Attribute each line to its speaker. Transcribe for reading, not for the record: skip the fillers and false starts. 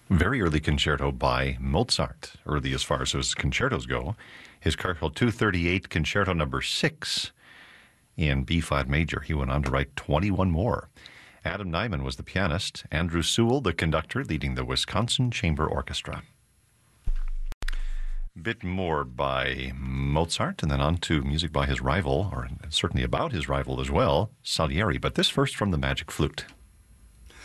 Speaker 1: Very early concerto by Mozart, early as far as his concertos go. His Cartel 238 Concerto Number 6 in B-flat major. He went on to write 21 more. Adam Nyman was the pianist. Andrew Sewell, the conductor, leading the Wisconsin Chamber Orchestra. Bit more by Mozart, and then on to music by his rival, or certainly about his rival as well, Salieri. But this first from the Magic Flute.